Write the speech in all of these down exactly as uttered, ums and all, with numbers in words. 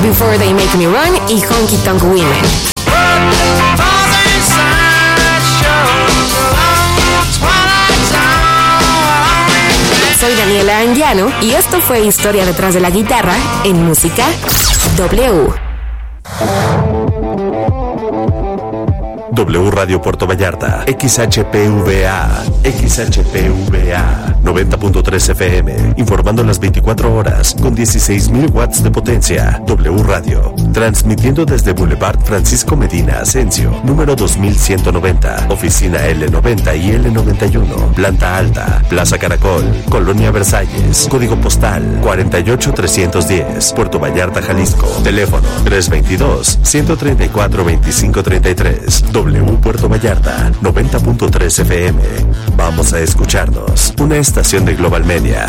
Before They Make Me Run y Honky Tonk Women. Soy Daniela Anguiano y esto fue Historia detrás de la guitarra en Música W. W Radio Puerto Vallarta, X H P V A, X H P V A, noventa punto tres F M, informando las veinticuatro horas con dieciséis mil watts de potencia. W Radio, transmitiendo desde Boulevard Francisco Medina Asensio, número dos mil ciento noventa, oficina L noventa y L noventa y uno, planta alta, Plaza Caracol, Colonia Versalles, código postal cuarenta y ocho trescientos diez, Puerto Vallarta, Jalisco, teléfono tres veintidós, ciento treinta y cuatro, veinticinco treinta y tres. W Puerto Vallarta, noventa punto tres F M. Vamos a escucharnos. Una estación de Global Media.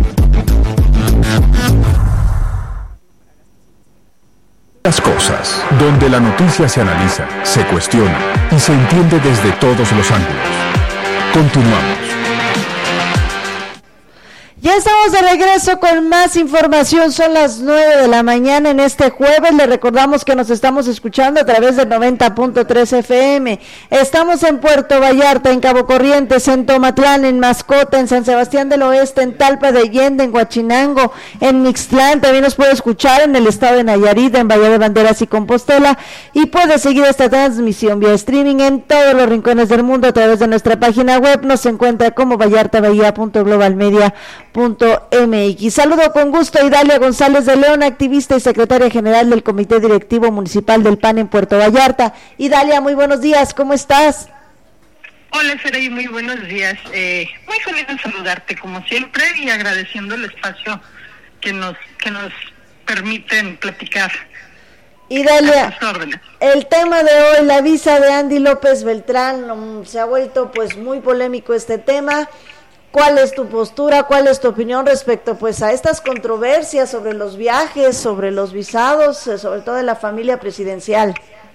Las cosas, donde la noticia se analiza, se cuestiona y se entiende desde todos los ángulos. Continuamos. Ya estamos de regreso con más información, son las nueve de la mañana en este jueves. Le recordamos que nos estamos escuchando a través del noventa punto tres F M. Estamos en Puerto Vallarta, en Cabo Corrientes, en Tomatlán, en Mascota, en San Sebastián del Oeste, en Talpa de Allende, en Huachinango, en Mixtlán. También nos puede escuchar en el estado de Nayarit, en Bahía de Banderas y Compostela, y puede seguir esta transmisión vía streaming en todos los rincones del mundo a través de nuestra página web. Nos encuentra como vallartabahía punto global media punto m x. Saludo con gusto a Idalia González de León, activista y secretaria general del Comité Directivo Municipal del P A N en Puerto Vallarta. Idalia, muy buenos días, ¿cómo estás? Hola, Saray, muy buenos días. Eh, muy feliz de saludarte como siempre y agradeciendo el espacio que nos que nos permiten platicar. Idalia, el tema de hoy, la visa de Andy López Beltrán, se ha vuelto pues muy polémico este tema. ¿Cuál es tu postura, cuál es tu opinión respecto pues a estas controversias sobre los viajes, sobre los visados, sobre todo de la familia presidencial?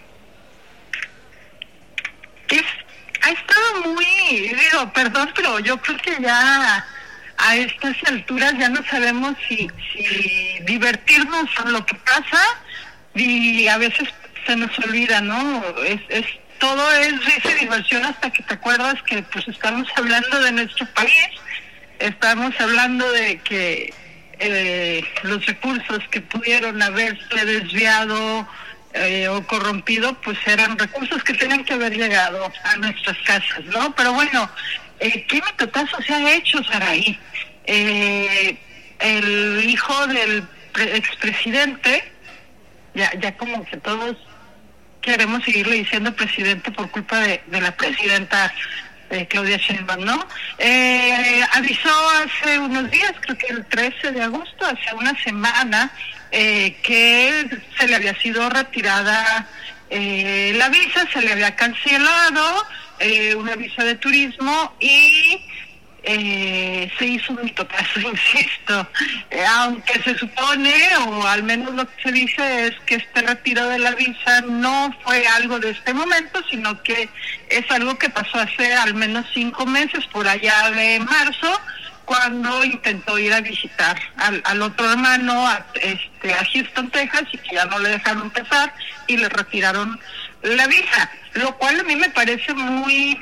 Es, ha estado muy, digo, perdón, pero yo creo que ya a estas alturas ya no sabemos si, si divertirnos con lo que pasa y a veces se nos olvida, ¿no? Es, es todo es risa y diversión hasta que te acuerdas que pues estamos hablando de nuestro país, estamos hablando de que eh, los recursos que pudieron haberse desviado eh, o corrompido pues eran recursos que tenían que haber llegado a nuestras casas, ¿no? Pero bueno, eh, ¿qué mitotazo se ha hecho, Saray? Eh, el hijo del pre- expresidente, ya, ya como que todos queremos seguirle diciendo presidente por culpa de, de la presidenta eh, Claudia Sheinbaum, ¿no? Eh, avisó hace unos días, creo que el trece de agosto, hace una semana, eh, que se le había sido retirada eh, la visa, se le había cancelado eh, una visa de turismo y Eh, se hizo un mitotazo, insisto, eh, aunque se supone, o al menos lo que se dice es que este retiro de la visa no fue algo de este momento, sino que es algo que pasó hace al menos cinco meses, por allá de marzo, cuando intentó ir a visitar al, al otro hermano a, este, a Houston, Texas, y que ya no le dejaron pasar y le retiraron la visa, lo cual a mí me parece muy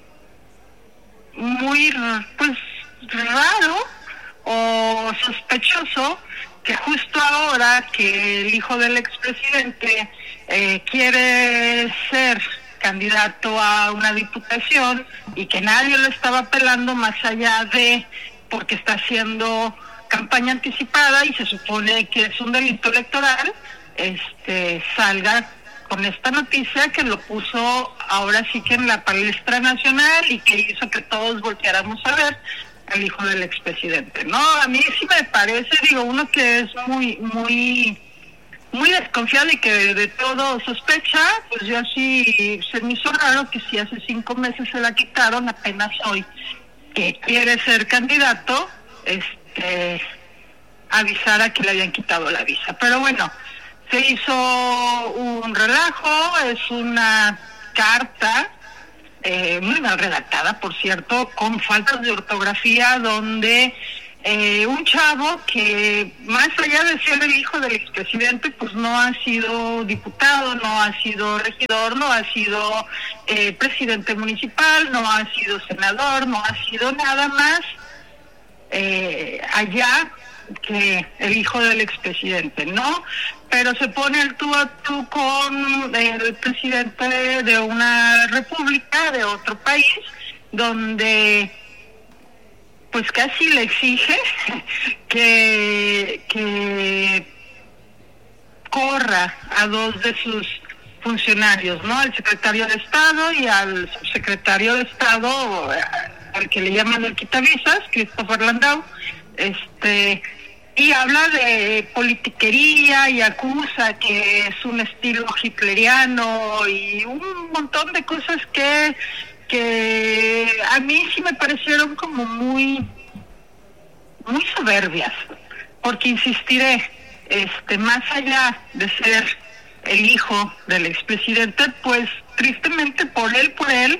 muy pues raro o sospechoso que justo ahora que el hijo del expresidente eh, quiere ser candidato a una diputación y que nadie lo estaba pelando más allá de porque está haciendo campaña anticipada y se supone que es un delito electoral, este salga con esta noticia que lo puso ahora sí que en la palestra nacional y que hizo que todos volteáramos a ver al hijo del expresidente, ¿no? A mí sí me parece, digo, uno que es muy, muy, muy desconfiado y que de, de todo sospecha, pues yo sí, se me hizo raro que si hace cinco meses se la quitaron, apenas hoy, que quiere ser candidato, este, avisara que le habían quitado la visa. Pero bueno, se hizo un relajo, es una carta eh, muy mal redactada, por cierto, con faltas de ortografía, donde eh, un chavo que, más allá de ser el hijo del expresidente, pues no ha sido diputado, no ha sido regidor, no ha sido eh, presidente municipal, no ha sido senador, no ha sido nada más eh, allá que el hijo del expresidente, ¿no? Pero se pone el tú a tú con el presidente de una república, de otro país, donde pues casi le exige que, que corra a dos de sus funcionarios, ¿no? Al secretario de Estado y al subsecretario de Estado, al que le llaman el quitavisas, Christopher Landau, este, y habla de politiquería y acusa que es un estilo hitleriano y un montón de cosas que que a mí sí me parecieron como muy muy soberbias, porque insistiré, este, más allá de ser el hijo del expresidente, pues tristemente por él, por él,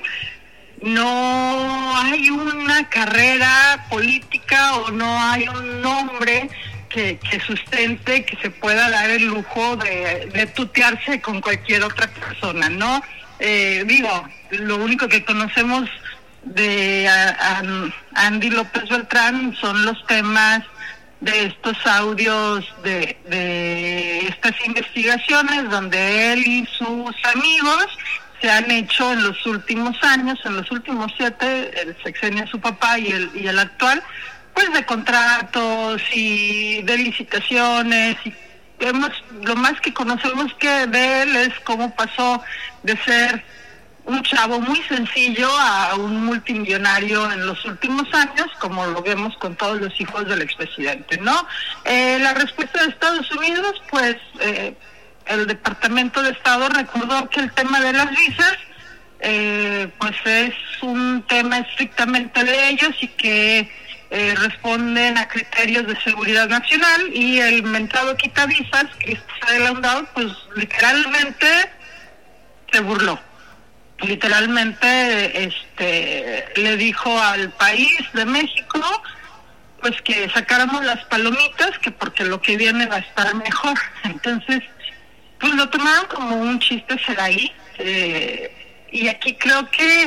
no hay una carrera política o no hay un nombre que, que sustente, que se pueda dar el lujo de, de tutearse con cualquier otra persona, ¿no? Eh, digo, lo único que conocemos de a, a Andy López Beltrán son los temas de estos audios de, de estas investigaciones donde él y sus amigos se han hecho en los últimos años, en los últimos siete, el sexenio de su papá y el, y el actual, pues de contratos y de licitaciones y hemos, lo más que conocemos que de él es cómo pasó de ser un chavo muy sencillo a un multimillonario en los últimos años, como lo vemos con todos los hijos del expresidente, ¿no? Eh, la respuesta de Estados Unidos, pues eh, el Departamento de Estado recordó que el tema de las visas, eh, pues es un tema estrictamente de ellos y que Eh, responden a criterios de seguridad nacional, y el mentado quitavisas, Christopher Landau, pues literalmente se burló. Literalmente este le dijo al país de México pues que sacáramos las palomitas, que porque lo que viene va a estar mejor. Entonces, pues lo tomaron como un chiste seraí, eh, y aquí creo que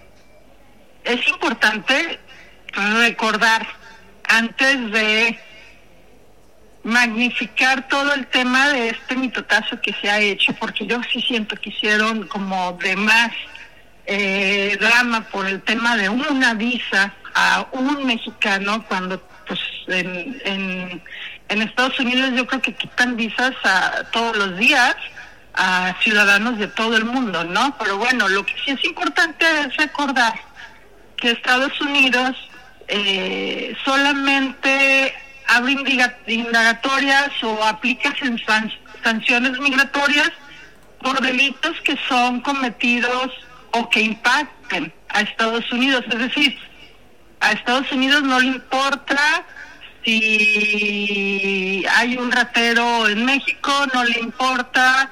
es importante recordar, antes de magnificar todo el tema de este mitotazo que se ha hecho, porque yo sí siento que hicieron como de más eh, drama por el tema de una visa a un mexicano, cuando pues en, en, en Estados Unidos yo creo que quitan visas a todos los días a ciudadanos de todo el mundo, ¿no? Pero bueno, lo que sí es importante es recordar que Estados Unidos Eh, solamente abre indagatorias o aplica san- sanciones migratorias por delitos que son cometidos o que impacten a Estados Unidos. Es decir, a Estados Unidos no le importa si hay un ratero en México, no le importa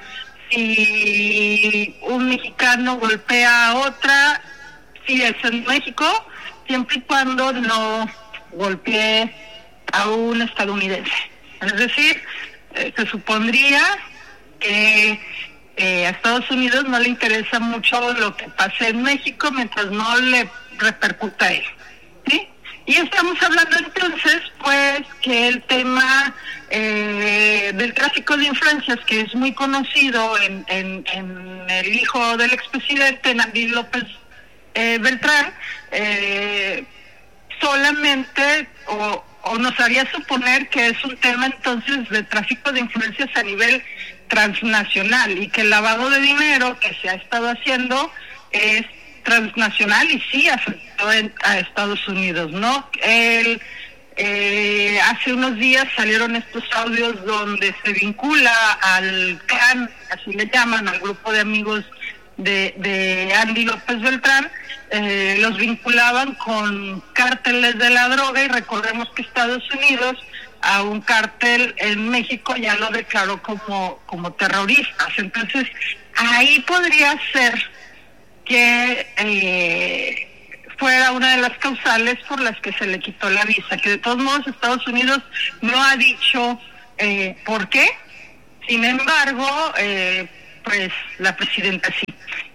si un mexicano golpea a otra, si es en México, siempre y cuando no golpee a un estadounidense. Es decir, eh, se supondría que eh, a Estados Unidos no le interesa mucho lo que pase en México mientras no le repercuta a él, ¿sí? Y estamos hablando entonces, pues, que el tema eh, del tráfico de influencias, que es muy conocido en, en, en el hijo del expresidente, Andy López Eh, Beltrán, eh, solamente o, o nos haría suponer que es un tema entonces de tráfico de influencias a nivel transnacional, y que el lavado de dinero que se ha estado haciendo es transnacional y sí afectó en, a Estados Unidos, ¿no? El, eh, hace unos días salieron estos audios donde se vincula al clan, así le llaman, al grupo de amigos de, de Andy López Beltrán, eh, los vinculaban con cárteles de la droga, y recordemos que Estados Unidos a un cártel en México ya lo declaró como, como terroristas. Entonces, ahí podría ser que eh, fuera una de las causales por las que se le quitó la visa, que de todos modos Estados Unidos no ha dicho eh, por qué. Sin embargo, eh, pues la presidenta sí.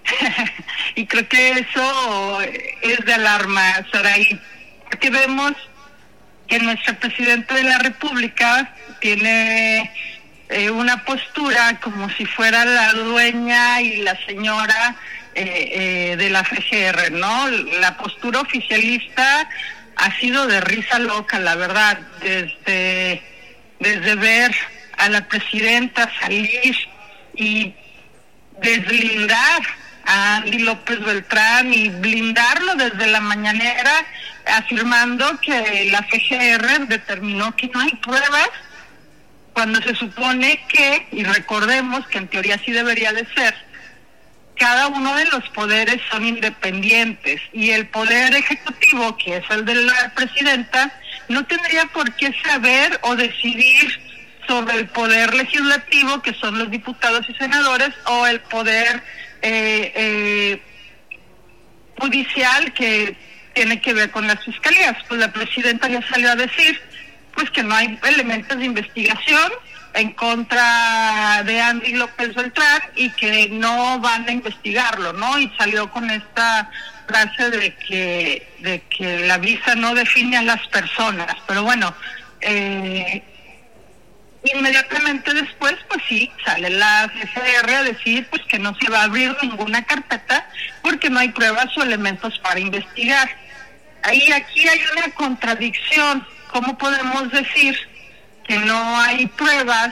Y creo que eso es de alarma, Saraí, porque vemos que nuestra presidenta de la República tiene eh, una postura como si fuera la dueña y la señora eh, eh, de la F G R, ¿no? La postura oficialista ha sido de risa loca, la verdad, desde, desde ver a la presidenta salir y deslindar a Andy López Beltrán y blindarlo desde la mañanera, afirmando que la F G R determinó que no hay pruebas, cuando se supone que, y recordemos que en teoría sí debería de ser, cada uno de los poderes son independientes y el poder ejecutivo, que es el de la presidenta, no tendría por qué saber o decidir sobre el poder legislativo, que son los diputados y senadores, o el poder eh, eh, judicial, que tiene que ver con las fiscalías. Pues la presidenta ya salió a decir pues que no hay elementos de investigación en contra de Andy López Beltrán y que no van a investigarlo, ¿no? Y salió con esta frase de que de que la visa no define a las personas. Pero bueno, eh, inmediatamente después, pues sí, sale la F G R a decir pues que no se va a abrir ninguna carpeta porque no hay pruebas o elementos para investigar. Ahí aquí hay una contradicción. ¿Cómo podemos decir que no hay pruebas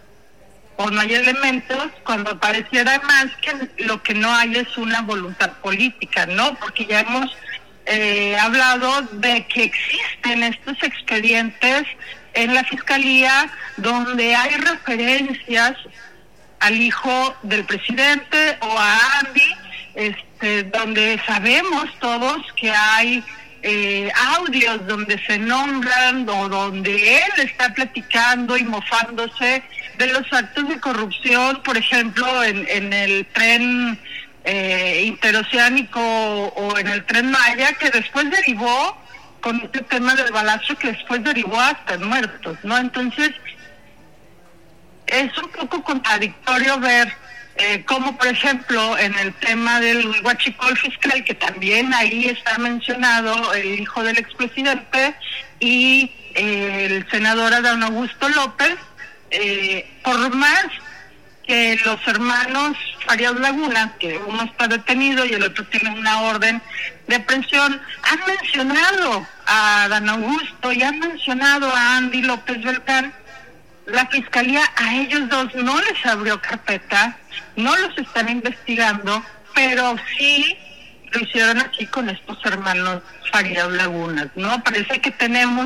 o no hay elementos cuando pareciera más que lo que no hay es una voluntad política, ¿no? Porque ya hemos eh, hablado de que existen estos expedientes en la Fiscalía donde hay referencias al hijo del presidente o a Andy, este, donde sabemos todos que hay eh, audios donde se nombran o donde él está platicando y mofándose de los actos de corrupción, por ejemplo, en, en el tren eh, interoceánico o en el tren Maya, que después derivó con este tema del balazo, que después derivó hasta muertos, ¿no? Entonces, es un poco contradictorio ver eh, cómo, por ejemplo, en el tema del huachicol fiscal, que también ahí está mencionado el hijo del expresidente y eh, el senador Adán Augusto López, eh, por más que los hermanos Farías Laguna, que uno está detenido y el otro tiene una orden de aprehensión, han mencionado a Adán Augusto y han mencionado a Andy López Beltrán, la Fiscalía a ellos dos no les abrió carpeta, no los están investigando, pero sí lo hicieron así con estos hermanos Farías Lagunas, ¿no? Parece que tenemos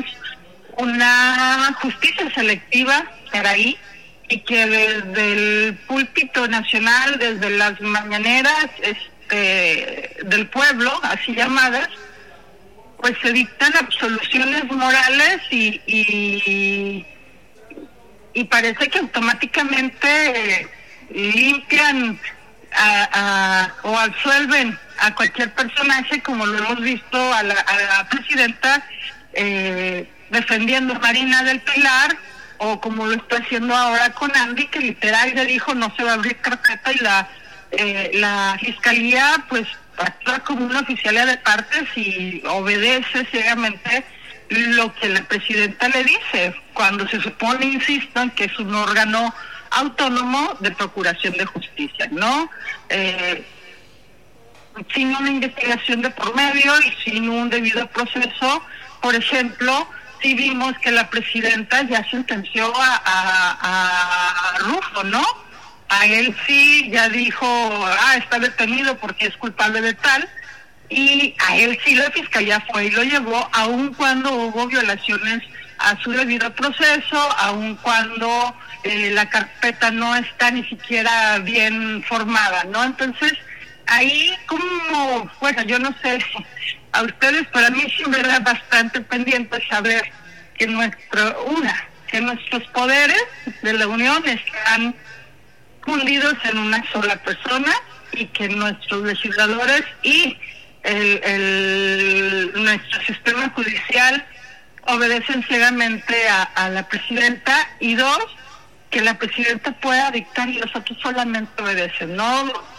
una justicia selectiva para ahí, y que desde el púlpito nacional, desde las mañaneras este, del pueblo, así llamadas, pues se dictan absoluciones morales y, y, y parece que automáticamente limpian a, a, o absuelven a cualquier personaje, como lo hemos visto a la, a la presidenta eh, defendiendo a Marina del Pilar, o como lo está haciendo ahora con Andy, que literal le dijo no se va a abrir carpeta, y la eh, la fiscalía pues actúa como una oficialía de partes y obedece ciegamente lo que la presidenta le dice, cuando se supone, insisto, que es un órgano autónomo de procuración de justicia, ¿no? Eh, sin una investigación de por medio y sin un debido proceso. Por ejemplo, sí vimos que la presidenta ya sentenció a, a, a Rufo, ¿no? A él sí ya dijo, ah, está detenido porque es culpable de tal, y a él sí la fiscalía fue y lo llevó, aun cuando hubo violaciones a su debido proceso, aun cuando eh, la carpeta no está ni siquiera bien formada, ¿no? Entonces, ahí como, bueno, yo no sé a ustedes, pero a mí sí me da bastante pendiente saber que nuestro, una, que nuestros poderes de la Unión están fundidos en una sola persona y que nuestros legisladores y el, el nuestro sistema judicial obedecen ciegamente a, a la presidenta, y dos, que la presidenta pueda dictar y los otros solamente obedecen. No